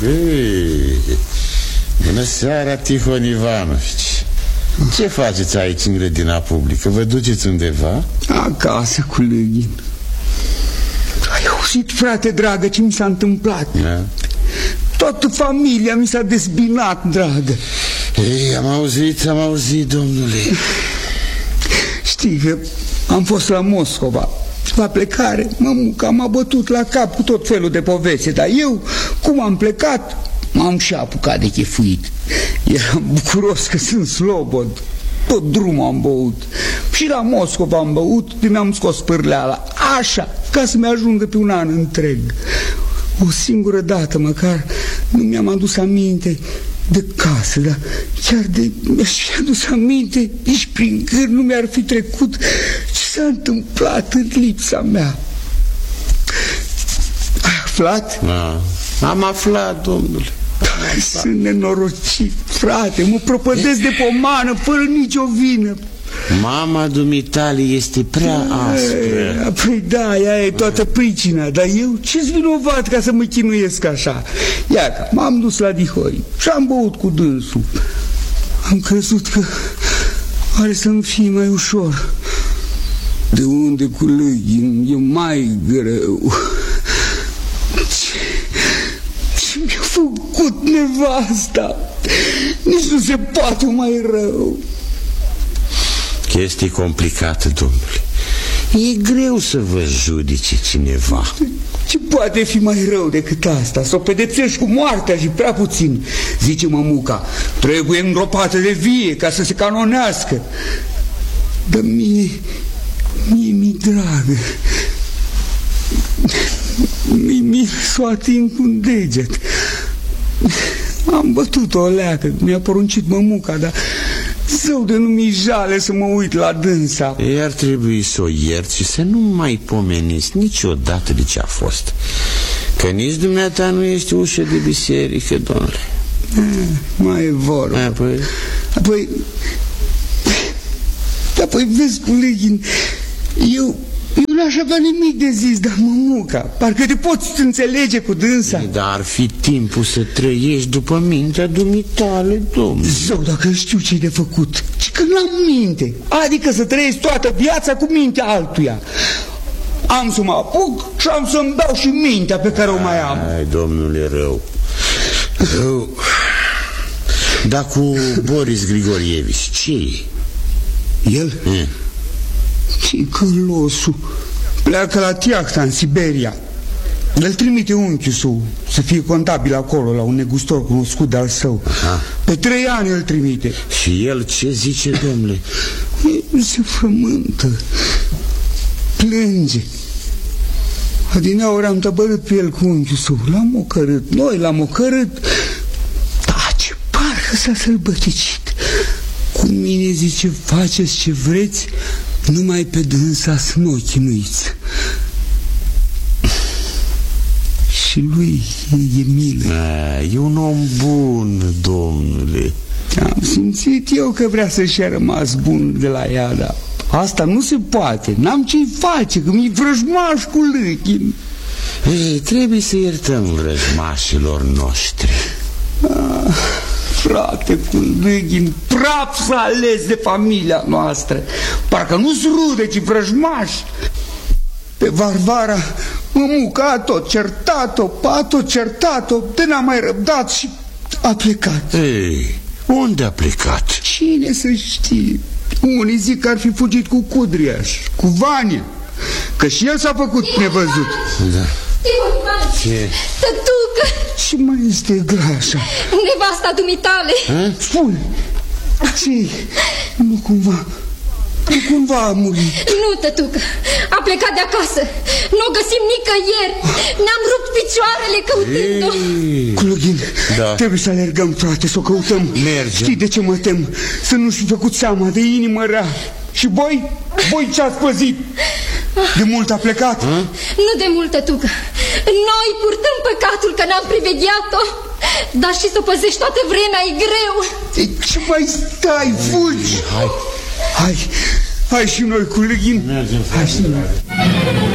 Bună seara, Tihon Ivanovici. Ce faceți aici în grădina publică? Vă duceți undeva? Acasă cu Lăghin. Ai auzit, frate dragă, ce mi s-a întâmplat? Da. Toată familia mi s-a dezbinat, dragă. Ei, am auzit, domnule. Știi că am fost la Moscova. La plecare, mămuca m-a bătut la cap cu tot felul de poveste. Dar eu, cum am plecat, m-am și apucat de chefuit. Eram bucuros că sunt slobod. Tot drumul am băut. Și la Moscova am băut, de mi-am scos pârleala. Așa, ca să-mi ajungă pe un an întreg. O singură dată măcar nu mi-am adus aminte de casă, dar chiar de mi-aș fi adus aminte, nici prin gând nu mi-ar fi trecut ce s-a întâmplat în lipsa mea. Ai aflat? Da. Am aflat, domnule. Sunt nenorocit, frate, mă propădesc de pomană fără nicio vină. Mama dumitale este prea aspră. Păi da, ea e toată pricina. Dar eu ce-s vinovat ca să mă chinuiesc așa? Iaca, m-am dus la Dihoi și am băut cu dânsul. Am crezut că are să-mi fie mai ușor. De unde cu Lăghin e mai greu. Ce mi-a făcut nevasta? Nici nu se poate mai rău. Chestii complicate, domnule. E greu să vă judece cineva. Ce poate fi mai rău decât asta? Să o pedepsești cu moartea și prea puțin. Zice mămuca, trebuie îngropată de vie ca să se canonească. Dar mie mi-e dragă. Mi s-o ating cu un deget. Am bătut o leacă, mi-a poruncit mămuca, dar zău de nu mi-i jale să mă uit la dânsa. Ei, ar trebui să o ierți și să nu mai pomeniți niciodată de ce a fost. Că nici dumneata nu ești ușă de biserică, domnule. Mai e vorba. Apoi vezi, cu Lăghin, eu n-aș avea nimic de zis, dar mămuca, parcă te poți înțelege cu dânsa. Dar ar fi timpul să trăiești după mintea dumitale, domnule. Zău, dacă știu ce-i de făcut. Și că n-am minte. Adică să trăiesc toată viața cu mintea altuia. Am să mă apuc și am să-mi dau și mintea pe care o mai am. Ai, domnule, rău. Dar cu Boris Grigorievici, ce e? El? Ce-i călosul? Pleacă la Tiahta, în Siberia. Îl trimite unchiul său să fie contabil acolo, la un negustor cunoscut de-al său. Aha. Pe 3 ani îl trimite. Și el ce zice, domnule? Se frământă, plânge. Adineauri am tăbărât pe el cu unchiul său. L-am ocărât, noi l-am ocărât. Tace, parcă s-a sălbăticit. Cu mine zice, faceți ce vreți, numai pe dânsa să nu o chinuiți. Și lui e milă. E un om bun, domnule. Am simțit eu că vrea să-și ia rămas bun de la ea, dar asta nu se poate. N-am ce-i face, că mi-i vrăjmaș cu Lăghin. Ei, trebuie să iertăm vrăjmașilor noștri. Frate, cu Lăghin, praf s-a ales de familia noastră. Parcă nu-s rude, ci vrăjmași. Pe Varvara, mămuca a tot certat-o, de n-a mai răbdat și a plecat. Ei, unde a plecat? Cine să știe? Unii zic că ar fi fugit cu Cudriaș, cu Vania, că și el s-a făcut nevăzut. Da. Ce? Tătucă! Ce mai este grea așa? Nevasta dumitale. Spune, ce? Nu cumva a murit. Nu, tătucă, a plecat de acasă. Nu o găsim nicăieri. Ne-am rupt picioarele căutând-o. Cu Lăghin, da. Trebuie să alergăm, frate, să o căutăm. Mergem. Știi de ce mă tem? Să nu-și fi făcut seama de inimă rea. Și voi ce-ați păzit? De mult a plecat? Nu de mult, tătucă. Noi purtăm păcatul că n-am privegheat-o. Dar și să o păzești toată vremea e greu. Ce mai stai? Fugi! Hai și noi cu Lăghin. Mergem. Hai și noi.